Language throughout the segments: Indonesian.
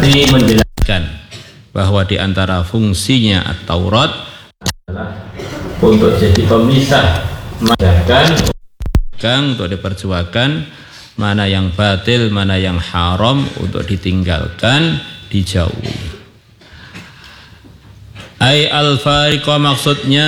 Ini menjelaskan bahwa di antara fungsinya At-Taurat adalah untuk jadi pemisah, untuk diperjuangkan mana yang batil, mana yang haram, untuk ditinggalkan, dijauhi. Ai al-fariqa, maksudnya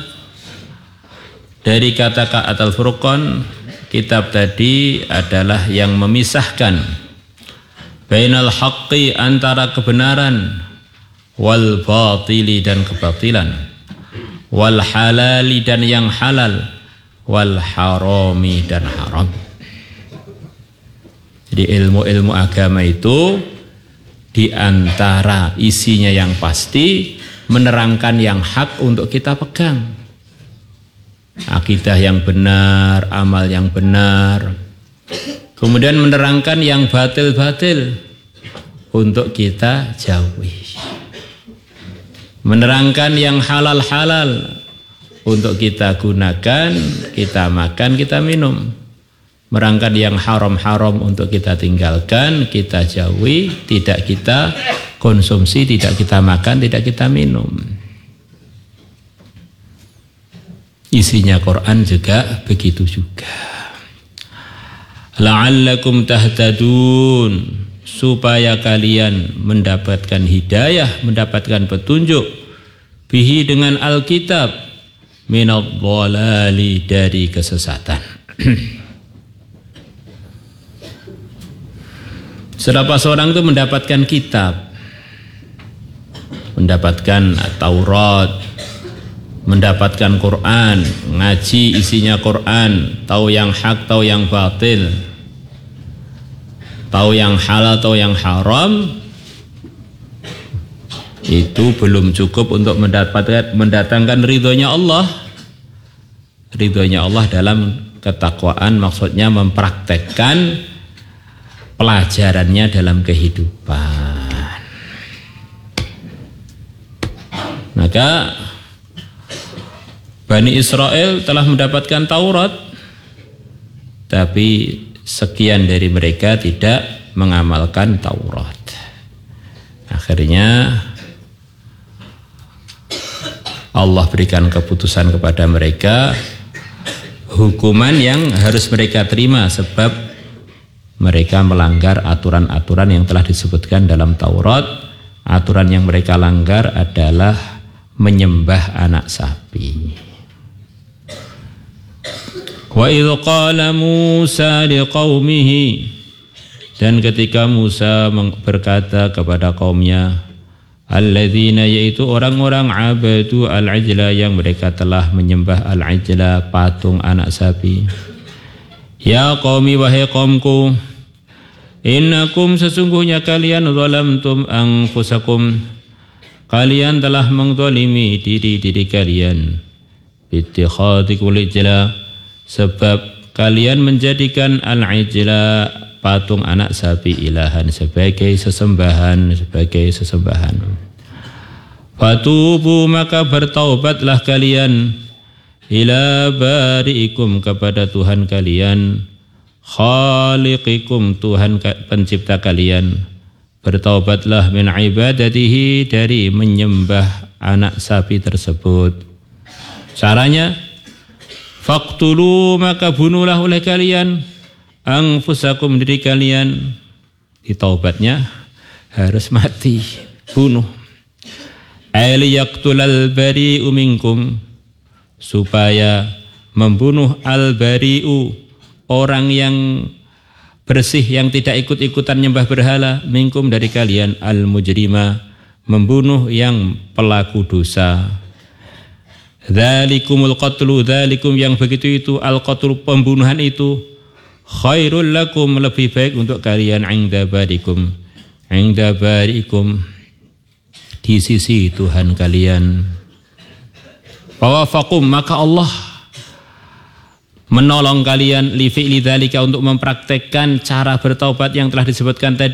dari kata Al-Furqan, kitab tadi adalah yang memisahkan bainal haqqi, antara kebenaran, wal batili, dan kebatilan, wal halali, dan yang halal, wal harami, dan haram. Jadi ilmu-ilmu agama itu di antara isinya yang pasti menerangkan yang hak untuk kita pegang, akidah yang benar, amal yang benar. Kemudian menerangkan yang batil-batil untuk kita jauhi. Menerangkan yang halal-halal untuk kita gunakan, kita makan, kita minum. Menerangkan yang haram-haram untuk kita tinggalkan, kita jauhi, tidak kita konsumsi, tidak kita makan, tidak kita minum. Isinya Quran juga begitu juga. La'allakum tahtadun, supaya kalian mendapatkan hidayah, mendapatkan petunjuk, bihi, dengan Alkitab, minadh-dhalali, dari kesesatan. Setelah seorang itu mendapatkan kitab, mendapatkan Taurat, mendapatkan Quran, ngaji isinya Quran, tahu yang hak, tahu yang batil, tahu yang halal, tahu yang haram, itu belum cukup untuk mendatangkan ridhonya Allah. Ridhonya Allah dalam ketakwaan, maksudnya mempraktekkan pelajarannya dalam kehidupan. Maka Bani Israel telah mendapatkan Taurat, tapi sekian dari mereka tidak mengamalkan Taurat. Akhirnya Allah berikan keputusan kepada mereka, hukuman yang harus mereka terima sebab mereka melanggar aturan-aturan yang telah disebutkan dalam Taurat. Aturan yang mereka langgar adalah menyembah anak sapi. Wa idh qala Musa liqaumihi, dan ketika Musa berkata kepada kaumnya, alladzina, yaitu orang-orang abadu al-ajla, yang mereka telah menyembah al-ajla, patung anak sapi. Ya qaumi, wahai kaumku, innakum, sesungguhnya kalian, zalamtum anfusakum, kalian telah mengzalimi diri kalian, bittikhadikul ijla, sebab kalian menjadikan al-ijla, patung anak sapi, ilahan, sebagai sesembahan. Fatubu, maka bertaubatlah kalian, ila bari'ikum, kepada Tuhan kalian, khaliqikum, Tuhan pencipta kalian. Bertaubatlah min ibadatihi, dari menyembah anak sapi tersebut. Caranya, faqtulu, maka bunuhlah oleh kalian, anfusakum, diri kalian. Di taubatnya harus mati, bunuh. Liyaqtulal bari'u minkum, supaya membunuh al-bari'u, orang yang bersih, yang tidak ikut-ikutan nyembah berhala, minkum, dari kalian, al-mujrima, membunuh yang pelaku dosa. Dzalikumul qatlu, dzalikum, yang begitu itu, al-qatlu, pembunuhan itu, khairul lakum, lebih baik untuk kalian, inda barikum, di sisi Tuhan kalian. Fawafaqum, maka Allah menolong kalian, li fi'li dzalika, untuk mempraktekkan cara bertaubat yang telah disebutkan tadi.